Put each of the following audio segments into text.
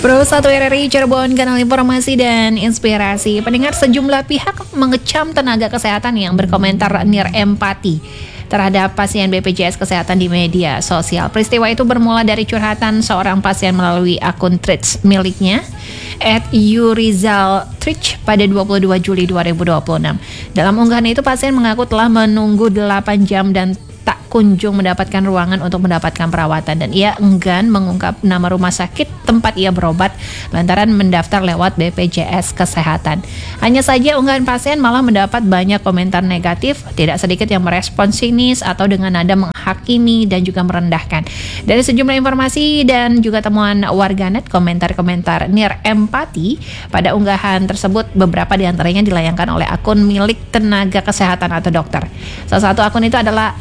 Pro 1 RRI Cirebon, kanal informasi dan inspirasi. Pendengar, sejumlah pihak mengecam tenaga kesehatan yang berkomentar nirempati terhadap pasien BPJS Kesehatan di media sosial. Peristiwa itu bermula dari curhatan seorang pasien melalui akun Threads miliknya @yurizaltrich pada 22 Juli 2026. Dalam unggahan itu, pasien mengaku telah menunggu 8 jam dan tak kunjung mendapatkan ruangan untuk mendapatkan perawatan, dan ia enggan mengungkap nama rumah sakit tempat ia berobat lantaran mendaftar lewat BPJS Kesehatan. Hanya saja unggahan pasien malah mendapat banyak komentar negatif, tidak sedikit yang merespon sinis atau dengan nada menghakimi dan juga merendahkan. Dari sejumlah informasi dan juga temuan warganet, komentar-komentar nirempati pada unggahan tersebut beberapa diantaranya dilayangkan oleh akun milik tenaga kesehatan atau dokter. Salah satu akun itu adalah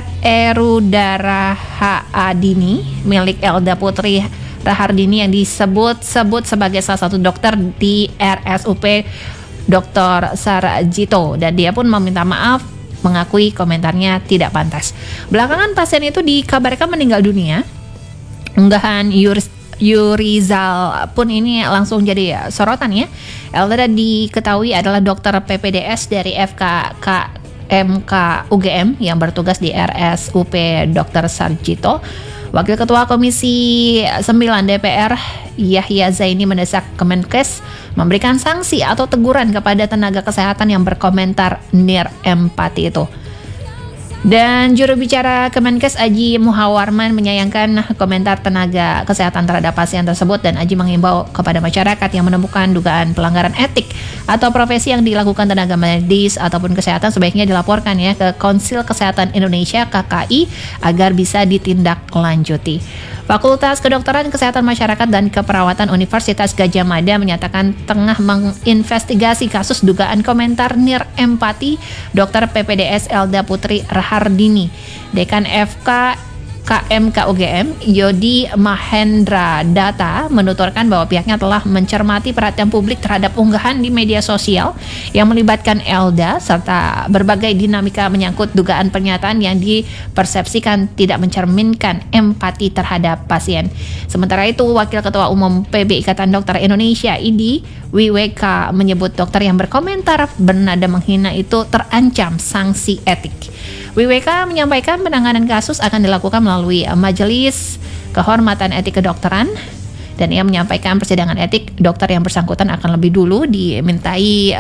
@erudarahaadini milik Elda Putri Rahardini yang disebut-sebut sebagai salah satu dokter di RSUP Dr. Sarjito, dan dia pun meminta maaf, mengakui komentarnya tidak pantas. Belakangan pasien itu dikabarkan meninggal dunia. Unggahan Yurizal pun ini langsung jadi sorotan ya. Elda diketahui adalah dokter PPDS dari FKM UGM yang bertugas di RSUP Dr. Sarjito. Wakil Ketua Komisi 9 DPR Yahya Zaini mendesak Kemenkes memberikan sanksi atau teguran kepada tenaga kesehatan yang berkomentar nirempati itu. Dan juru bicara Kemenkes Aji Muhawarman menyayangkan komentar tenaga kesehatan terhadap pasien tersebut, dan Aji mengimbau kepada masyarakat yang menemukan dugaan pelanggaran etik atau profesi yang dilakukan tenaga medis ataupun kesehatan sebaiknya dilaporkan ya ke Konsil Kesehatan Indonesia KKI agar bisa ditindaklanjuti. Fakultas Kedokteran Kesehatan Masyarakat dan Keperawatan Universitas Gadjah Mada menyatakan tengah menginvestigasi kasus dugaan komentar nirempati Dr. PPDS Elda Putri Rahardini. Dekan FKM UGM Yodi Mahendra Data menuturkan bahwa pihaknya telah mencermati perhatian publik terhadap unggahan di media sosial yang melibatkan Elda serta berbagai dinamika menyangkut dugaan pernyataan yang dipersepsikan tidak mencerminkan empati terhadap pasien. Sementara itu, Wakil Ketua Umum PB Ikatan Dokter Indonesia IDI WWK menyebut dokter yang berkomentar bernada menghina itu terancam sanksi etik. WWK menyampaikan penanganan kasus akan dilakukan melalui Majelis Kehormatan Etik Kedokteran, dan ia menyampaikan persidangan etik dokter yang bersangkutan akan lebih dulu dimintai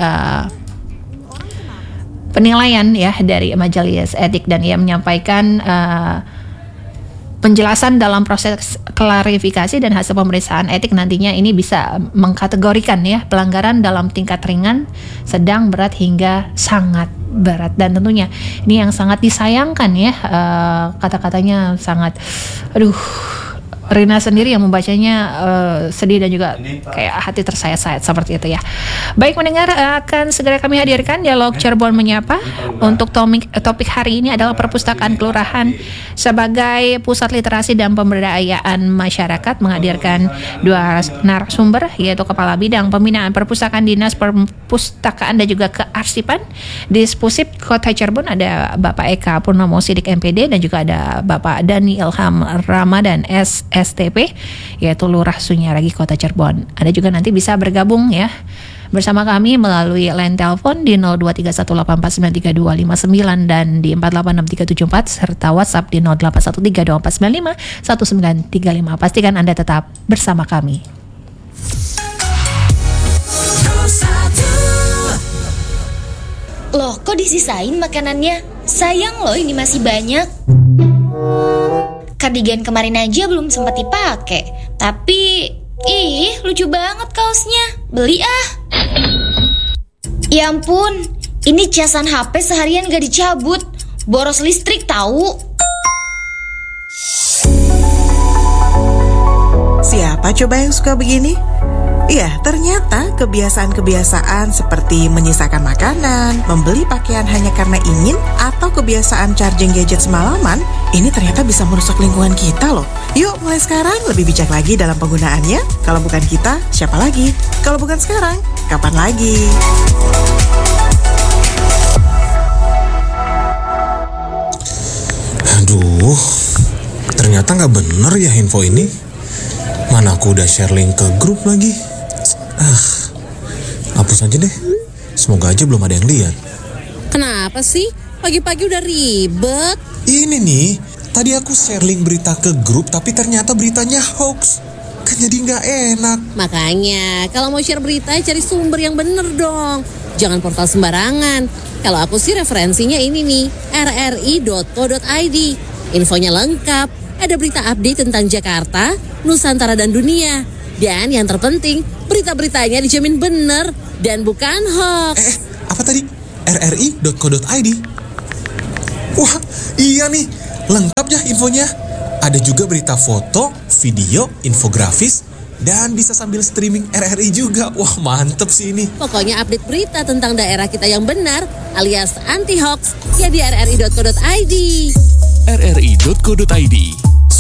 penilaian ya dari Majelis Etik, dan ia menyampaikan penjelasan dalam proses klarifikasi dan hasil pemeriksaan etik nantinya ini bisa mengkategorikan ya pelanggaran dalam tingkat ringan, sedang, berat hingga sangat berat. Dan tentunya ini yang sangat disayangkan ya, kata-katanya sangat Rina sendiri yang membacanya sedih dan juga kayak hati tersayat-sayat seperti itu ya. Baik mendengar, akan segera kami hadirkan dialog Cirebon Menyapa. Untuk topik hari ini adalah perpustakaan kelurahan sebagai pusat literasi dan pemberdayaan masyarakat, menghadirkan dua narasumber yaitu Kepala Bidang Pembinaan Perpustakaan Dinas Perpustakaan dan juga Kearsipan Dispusip Kota Cirebon, ada Bapak Eka Purnomo Sidik MPD, dan juga ada Bapak Dani Ilham Ramadan STP yaitu Lurah Sunyaragi Kota Cirebon. Ada juga nanti bisa bergabung ya bersama kami melalui line telepon di 0231849329 dan di 486374 serta WhatsApp di 081324951935. Pastikan Anda tetap bersama kami. Loh, kok disisain makanannya? Sayang loh, ini masih banyak. Kardigan kemarin aja belum sempat dipakai. Tapi, lucu banget kaosnya. Beli ah. Ya ampun, ini casan HP seharian gak dicabut. Boros listrik tahu. Siapa coba yang suka begini? Iya, ternyata kebiasaan-kebiasaan seperti menyisakan makanan, membeli pakaian hanya karena ingin, atau kebiasaan charging gadget semalaman, ini ternyata bisa merusak lingkungan kita loh. Yuk, mulai sekarang lebih bijak lagi dalam penggunaannya. Kalau bukan kita, siapa lagi? Kalau bukan sekarang, kapan lagi? Aduh, ternyata nggak bener ya info ini. Mana aku udah share link ke grup lagi. Hapus aja deh. Semoga aja belum ada yang lihat. Kenapa sih? Pagi-pagi udah ribet. Ini nih, tadi aku share link berita ke grup tapi ternyata beritanya hoax. Kan jadi nggak enak. Makanya kalau mau share berita cari sumber yang bener dong. Jangan portal sembarangan. Kalau aku sih referensinya ini nih, rri.co.id. Infonya lengkap, ada berita update tentang Jakarta, Nusantara dan dunia. Dan yang terpenting, berita-beritanya dijamin bener dan bukan hoax. Apa tadi? rri.co.id. Wah, iya nih, lengkap ya infonya. Ada juga berita foto, video, infografis, dan bisa sambil streaming RRI juga. Wah, mantep sih ini. Pokoknya update berita tentang daerah kita yang benar alias anti hoax ya di rri.co.id. rri.co.id